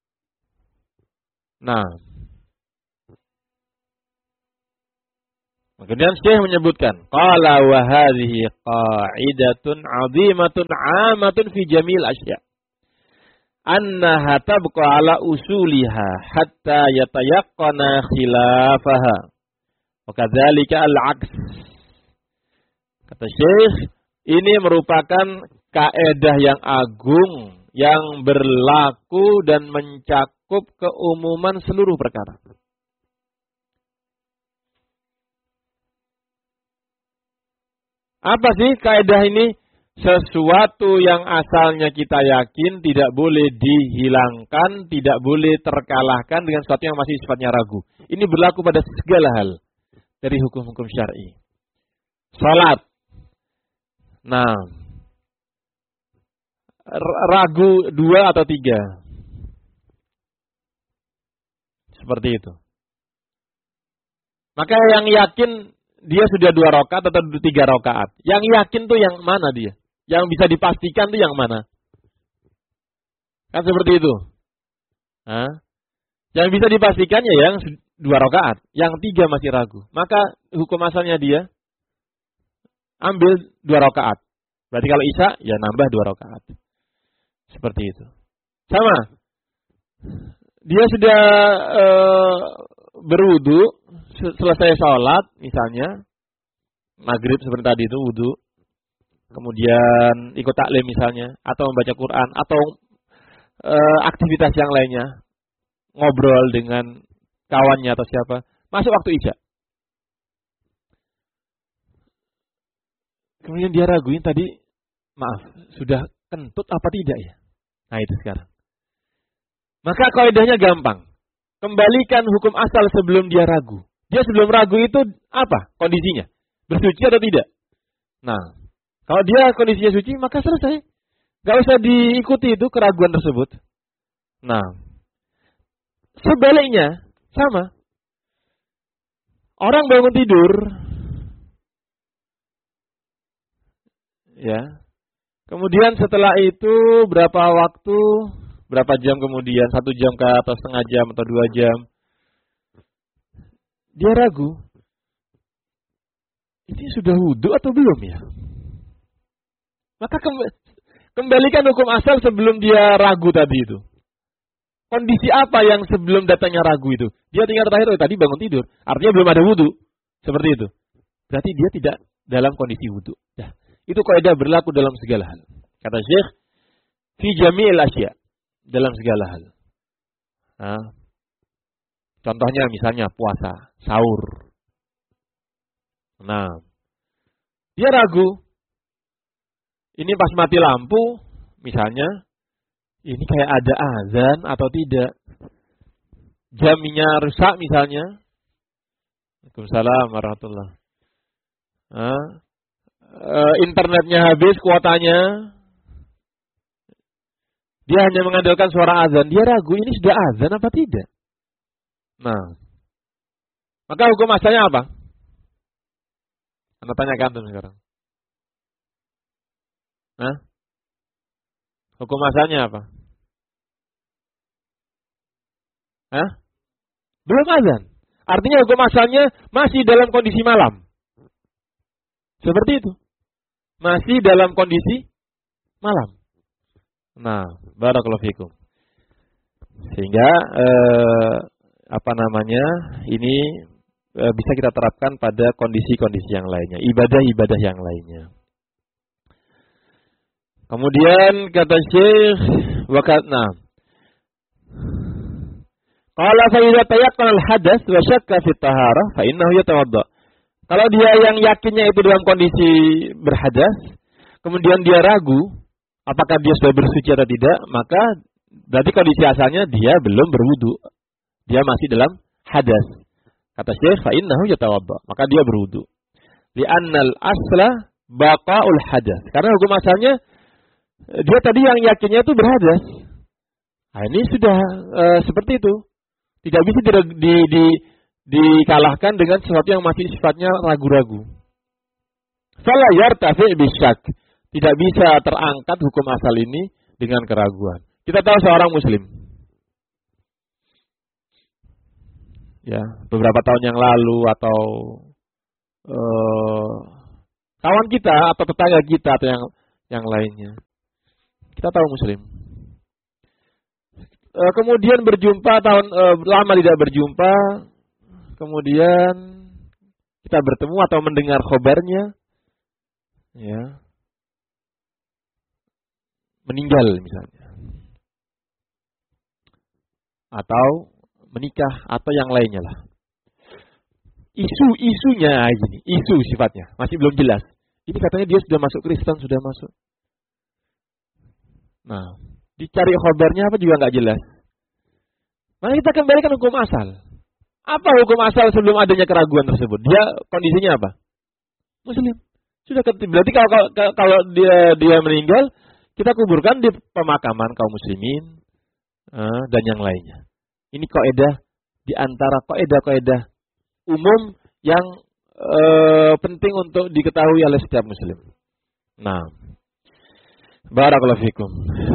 Nah, Kemudian Syekh menyebutkan, qala wa hadhihi qa'idatun 'azimatun 'amatun fi jamil asya'. Annaha tabqa 'ala usuliha hatta yatayaqqana khilafaha. Wa kadzalika al-'aks. Kata Syekh, ini merupakan kaedah yang agung yang berlaku dan mencakup keumuman seluruh perkara. Apa sih kaidah ini? Sesuatu yang asalnya kita yakin tidak boleh dihilangkan, tidak boleh terkalahkan dengan sesuatu yang masih sifatnya ragu. Ini berlaku pada segala hal dari hukum-hukum syar'i. Salat. Nah, ragu 2 atau 3. Seperti itu. Maka yang yakin dia sudah 2 rakaat atau 3 rakaat. Yang yakin tuh yang mana dia? Yang bisa dipastikan tuh yang mana? Kan seperti itu. Hah? Yang bisa dipastikan ya yang 2 rakaat. Yang 3 masih ragu. Maka hukum asalnya dia ambil 2 rakaat. Berarti kalau isya ya nambah 2 rakaat. Seperti itu. Sama. Dia sudah berwudu, selesai sholat, misalnya, maghrib seperti tadi itu, wudu, kemudian ikut taklim misalnya, atau membaca Quran, atau aktivitas yang lainnya, ngobrol dengan kawannya atau siapa, masuk waktu isya. Kemudian dia raguin tadi, maaf, sudah kentut apa tidak ya? Nah itu sekarang. Maka kaidahnya gampang. Kembalikan hukum asal sebelum dia ragu. Dia sebelum ragu itu apa kondisinya? Bersuci atau tidak? Nah, kalau dia kondisinya suci, maka selesai. Gak usah diikuti itu keraguan tersebut. Nah, sebaliknya, sama. Orang bangun tidur, ya. Kemudian setelah itu berapa waktu, berapa jam kemudian, 1 jam kah, atau setengah jam, atau 2 jam. Dia ragu. Ini sudah wudu atau belum ya? Maka kembalikan hukum asal sebelum dia ragu tadi itu. Kondisi apa yang sebelum datangnya ragu itu? Dia tinggal terakhir, tadi bangun tidur. Artinya belum ada wudu. Seperti itu. Berarti dia tidak dalam kondisi wudu. Nah, itu kaidah berlaku dalam segala hal. Kata Syekh, fi jami'il asya'. Dalam segala hal. Nah, contohnya misalnya puasa, sahur. Nah, dia ragu. Ini pas mati lampu, misalnya, ini kayak ada azan atau tidak. Jamnya rusak misalnya. Waalaikumsalam warahmatullahi wabarakatuh. Internetnya habis kuotanya. Dia hanya mengandalkan suara azan. Dia ragu ini sudah azan apa tidak. Nah, maka hukum asalnya apa? Anda tanyakan tuh sekarang. Hah? Hukum asalnya apa? Hah? Belum azan. Artinya hukum asalnya masih dalam kondisi malam. Seperti itu. Masih dalam kondisi malam. Nah, barakallahu fikum. Sehingga ini bisa kita terapkan pada kondisi-kondisi yang lainnya, ibadah-ibadah yang lainnya. Kemudian kata Syekh wakatna. Qala fa idza tayaqqana al-hadath wa syakka fi at-taharah fa innahu yatawadda. Kalau dia yang yakinnya itu dalam kondisi berhadas, kemudian dia ragu apakah dia sudah bersuci atau tidak, maka berarti kondisi asalnya dia belum berwudu. Dia masih dalam hadas. Kata Syekh, fa innahu yatawadda. Maka dia berwudu. Li'annal asla baqa'ul hadas. Karena hukum asalnya dia tadi yang yakinnya itu berhadas. Nah, ini sudah seperti itu. Tidak bisa dikalahkan dengan sesuatu yang masih sifatnya ragu-ragu. Fala yartafi' bisyak. Tidak bisa terangkat hukum asal ini dengan keraguan. Kita tahu seorang muslim. Ya, beberapa tahun yang lalu atau kawan kita atau tetangga kita atau yang lainnya. Kita tahu Muslim. Kemudian berjumpa lama tidak berjumpa, kemudian kita bertemu atau mendengar khabarnya, ya, meninggal misalnya, atau menikah atau yang lainnya lah. Isunya gini, isu sifatnya masih belum jelas. Ini katanya dia sudah masuk Kristen, sudah masuk. Nah, dicari khabarnya apa juga nggak jelas. Maka kita kembalikan hukum asal. Apa hukum asal sebelum adanya keraguan tersebut? Dia kondisinya apa? Muslim. Sudah berarti kalau dia meninggal, kita kuburkan di pemakaman kaum muslimin dan yang lainnya. Ini kaidah di antara kaidah-kaidah umum yang penting untuk diketahui oleh setiap muslim. Nah, barakallahu fikum.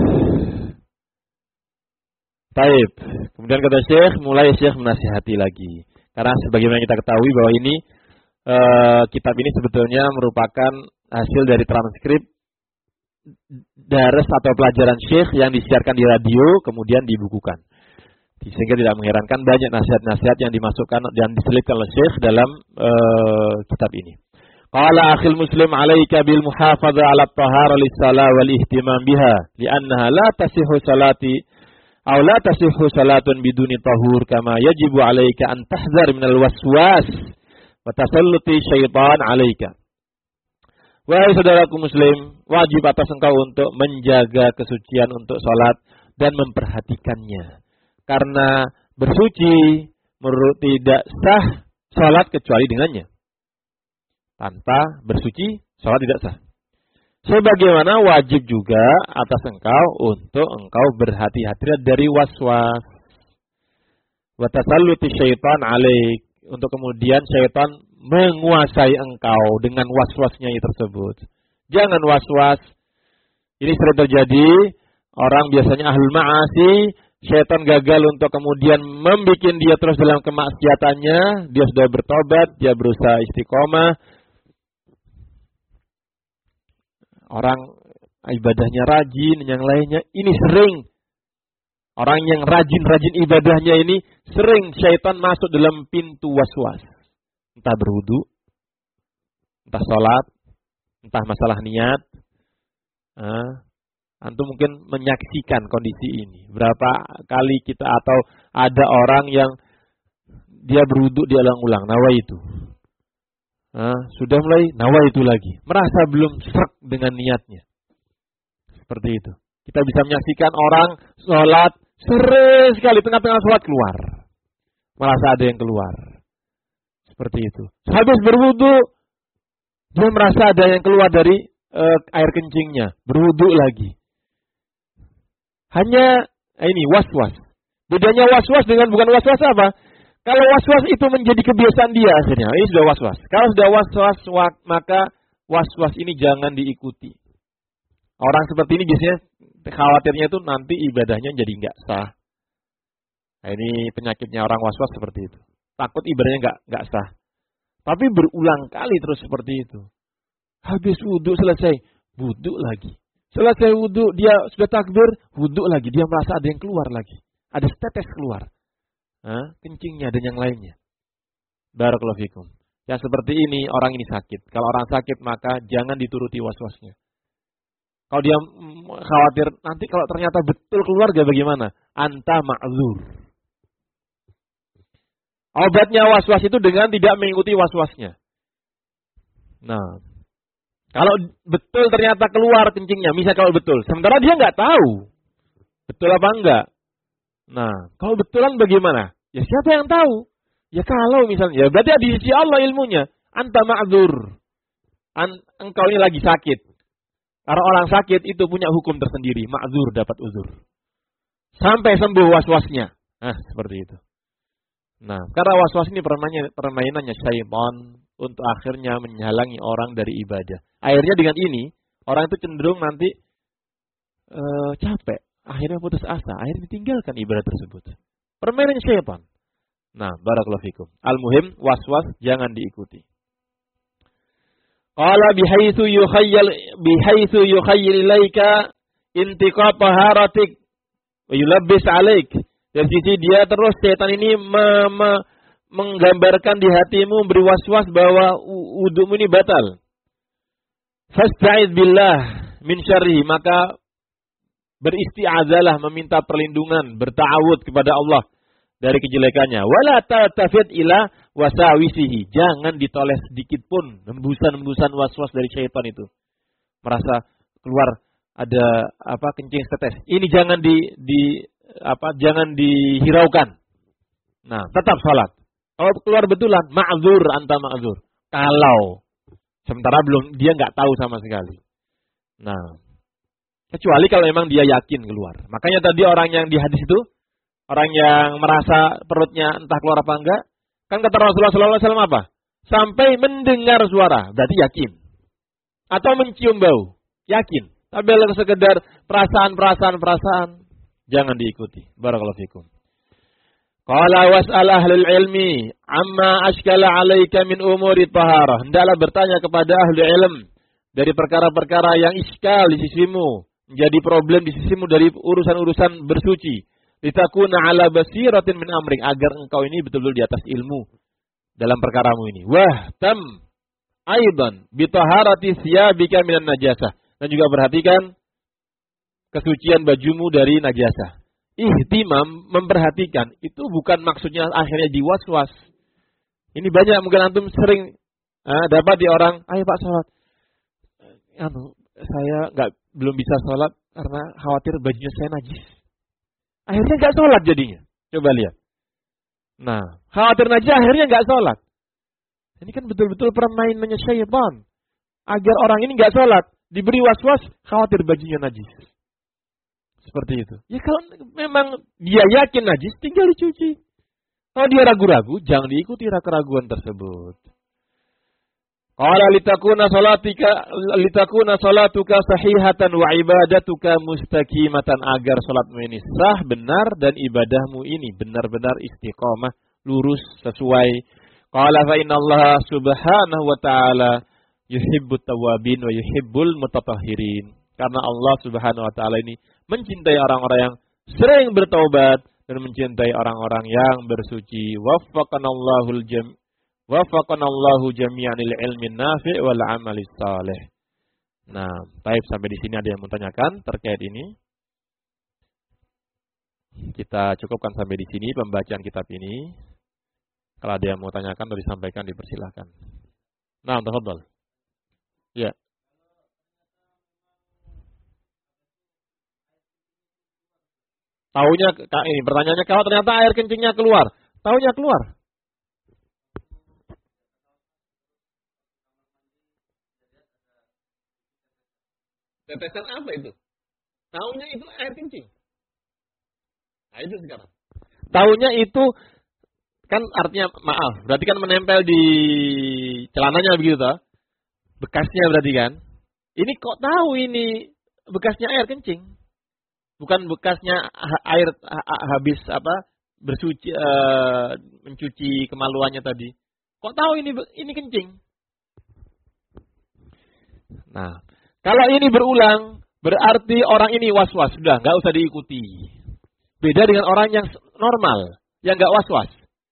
Taib. Kemudian kata Syekh, mulai Syekh menasihati lagi. Karena sebagaimana kita ketahui bahwa ini kitab ini sebetulnya merupakan hasil dari transkrip daras atau pelajaran Syekh yang disiarkan di radio kemudian dibukukan. Sehingga tidak mengherankan banyak nasihat-nasihat yang dimasukkan dan diselipkan oleh Syekh dalam kitab ini. Qala akhil muslim alaika bil muhafadzah ala at-tahara lis-salah wal ihtimam biha li'annaha la tasihhu salati aw la tasihhu salatun biduni tahur kama yajibu alaika an tahzar minal waswas wa tasalluti syaitan alaika. Wahai saudaraku muslim, wajib atas engkau untuk menjaga kesucian untuk salat dan memperhatikannya. Karena bersuci menurut tidak sah salat kecuali dengannya. Tanpa bersuci salat tidak sah. Sebagaimana wajib juga atas engkau untuk engkau berhati-hati dari waswas. Wa tasalluti syaitan alaik, untuk kemudian syaitan menguasai engkau dengan waswasnya tersebut. Jangan waswas. Ini sering terjadi, orang biasanya ahlul ma'asi, syaitan gagal untuk kemudian membuat dia terus dalam kemaksiatannya, dia sudah bertobat, dia berusaha istiqomah. Orang ibadahnya rajin, yang lainnya, ini sering. Orang yang rajin-rajin ibadahnya ini, sering syaitan masuk dalam pintu waswas. Entah berwudu, entah sholat, entah masalah niat. Antum mungkin menyaksikan kondisi ini. Berapa kali kita atau ada orang yang dia berwudu diulang-ulang, nawaitu. Sudah mulai nawaitu lagi. Merasa belum srek dengan niatnya. Seperti itu. Kita bisa menyaksikan orang sholat sering sekali tengah-tengah sholat keluar. Merasa ada yang keluar. Seperti itu. Habis berwudu, dia merasa ada yang keluar dari air kencingnya. Berwudu lagi. Hanya ini waswas. Bedanya waswas dengan bukan waswas apa? Kalau waswas itu menjadi kebiasaan dia akhirnya. Ini sudah waswas. Kalau sudah waswas, maka waswas ini jangan diikuti. Orang seperti ini biasanya khawatirnya itu nanti ibadahnya jadi nggak sah. Nah, ini penyakitnya orang waswas seperti itu. Takut ibadahnya nggak sah. Tapi berulang kali terus seperti itu. Habis wudu selesai, wudu lagi. Selesai wudu, dia sudah takbir, wudu lagi. Dia merasa ada yang keluar lagi. Ada setetes keluar. Kencingnya dan yang lainnya. Barakallahu fikum. Yang seperti ini, orang ini sakit. Kalau orang sakit, maka jangan dituruti waswasnya. Kalau dia khawatir, nanti kalau ternyata betul keluarga bagaimana? Anta ma'zur. Obatnya waswas itu dengan tidak mengikuti waswasnya. Nah, kalau betul ternyata keluar kencingnya, misalnya kalau betul. Sementara dia nggak tahu. Betul apa enggak. Nah, kalau betulan bagaimana? Ya siapa yang tahu? Ya kalau misalnya, ya berarti di sisi Allah ilmunya. Anta ma'zur. Engkau ini lagi sakit. Karena orang sakit itu punya hukum tersendiri. Ma'zur dapat uzur. Sampai sembuh waswasnya. Nah, seperti itu. Nah, karena waswas ini permainannya syaitan untuk akhirnya menghalangi orang dari ibadah. Akhirnya dengan ini, orang itu cenderung nanti capek. Akhirnya putus asa, akhirnya tinggalkan ibadah tersebut. Permainan syaitan. Nah, barakallahu fikum. Al-muhim, waswas jangan diikuti. Qala bihaitsu yukhayyal ilaika intiqa taharatik wa yulabbis alaik. Dari sisi dia terus setan ini menggambarkan di hatimu, beri was-was bahwa wudumu ini batal. Fasta'id billah min syarri, maka beristi'azalah, meminta perlindungan, berta'awud kepada Allah dari kejelekannya. Wala tatafid ila wasawisihi, jangan ditoleh sedikit pun hembusan-hembusan was-was dari syaitan itu. Merasa keluar ada kencing setetes. Ini jangan jangan dihiraukan. Nah, tetap salat. Kalau keluar betulan, ma'zur anta ma'zur. Kalau sementara dia nggak tahu sama sekali. Nah, kecuali kalau memang dia yakin keluar. Makanya tadi orang yang di hadis itu, orang yang merasa perutnya entah keluar apa enggak, kan kata Rasulullah SAW apa? Sampai mendengar suara, berarti yakin. Atau mencium bau, yakin. Tapi kalau sekedar perasaan, jangan diikuti. Barakallahu fikum. Qala was'al ahlul ilmi amma ashkala 'alaika min umuri taharah. Hendaklah bertanya kepada ahli ilm dari perkara-perkara yang iskal di sisimu, menjadi problem di sisimu dari urusan-urusan bersuci. Litakuna 'ala basiratin min amrik, agar engkau ini betul-betul di atas ilmu dalam perkaramu ini. Wah, tam aidan bi taharati thiyabika minan najasah. Dan juga perhatikan kesucian bajumu dari najasah. Ihtimam, memperhatikan, itu bukan maksudnya akhirnya diwaswas. Ini banyak mungkin antum sering dapat di orang, ayo Pak sholat. Saya belum bisa sholat karena khawatir bajunya saya najis. Akhirnya nggak sholat jadinya. Coba lihat. Nah, khawatir najis akhirnya nggak sholat. Ini kan betul-betul permainannya syaitan. Agar orang ini nggak sholat, diberi waswas, khawatir bajunya najis. Seperti itu. Ya kalau memang dia yakin najis, tinggal dicuci. Kalau dia ragu-ragu, jangan diikuti keraguan tersebut. Qala litakuna salatuka sahihatan wa ibadatuka mustaqimatan, agar salatmu ini sah, benar, dan ibadahmu ini benar-benar istiqamah, lurus, sesuai. Qala fa innallaha subhanahu wa ta'ala yuhibbut tawwabin wa yuhibbul mutatahhirin. Karena Allah Subhanahu wa taala ini mencintai orang-orang yang sering bertaubat dan mencintai orang-orang yang bersuci. Waffaqanallahu jami'an lil ilmin nafi' wal amalis salih. Nah, baik, sampai di sini ada yang menanyakan terkait ini. Kita cukupkan sampai di sini pembacaan kitab ini. Kalau ada yang mau tanyakan atau disampaikan, dipersilakan. Nah, tafadhol. Ya. Taunya ini pertanyaannya, kalau ternyata air kencingnya keluar, taunya keluar. Tetesan apa itu? Taunya itu air kencing. Nah, itu sekarang. Taunya itu kan artinya maaf, berarti kan menempel di celananya begitu toh? Bekasnya berarti kan? Ini kok tahu ini bekasnya air kencing? Bukan bekasnya air habis bersuci, mencuci kemaluannya tadi. Kok tahu ini kencing? Nah, kalau ini berulang, berarti orang ini was-was, sudah nggak usah diikuti. Beda dengan orang yang normal, yang nggak was-was.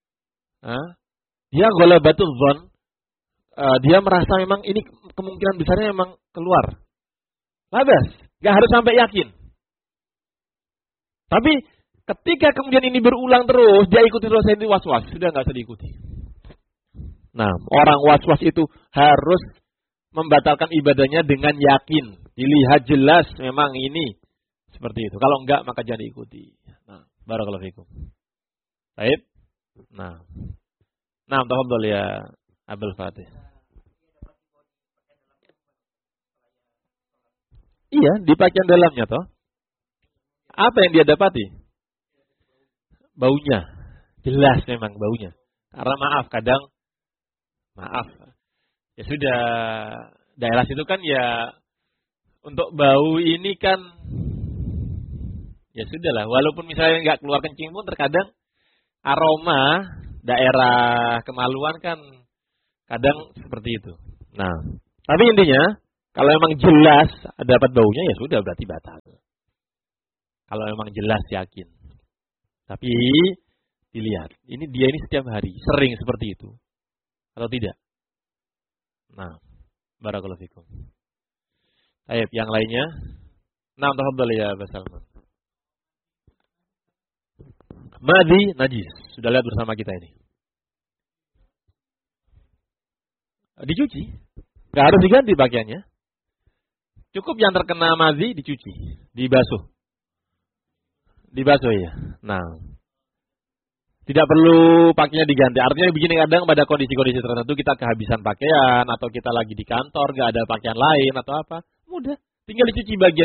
Dia ghalabatul dzan, dia merasa memang ini kemungkinan besarnya memang keluar. Labas, nggak harus sampai yakin. Tapi ketika kemudian ini berulang terus, dia ikuti terus, ini was-was, sudah nggak usah diikuti. Nah, orang was-was itu harus membatalkan ibadahnya dengan yakin. Dilihat jelas memang ini seperti itu. Kalau enggak, maka jangan diikuti. Nah, barakallahu fikum. Baik. Nah, tafadhol ya Abdul Fatih. Iya, di pakaian dalamnya toh. Apa yang dia dapati? Baunya. Jelas memang baunya. Karena maaf. Ya sudah, daerah situ kan ya untuk bau ini kan ya sudahlah. Walaupun misalnya nggak keluar kencing pun terkadang aroma daerah kemaluan kan kadang seperti itu. Nah, Tapi intinya, kalau memang jelas dapat baunya ya sudah berarti batal. Kalau memang jelas yakin. Tapi dilihat, dia ini setiap hari sering seperti itu atau tidak? Nah, barakallahu fikum. Baik, yang lainnya. Nah, tafadhal ya Pak Salman. Madhi najis. Sudah lihat bersama kita ini. Dicuci. Enggak harus diganti pakaiannya. Cukup yang terkena madhi dicuci, dibasuh. Dibasuh ya. Nah, tidak perlu pakainya diganti. Artinya begini, kadang pada kondisi-kondisi tertentu kita kehabisan pakaian atau kita lagi di kantor, nggak ada pakaian lain atau apa, mudah, tinggal dicuci bagian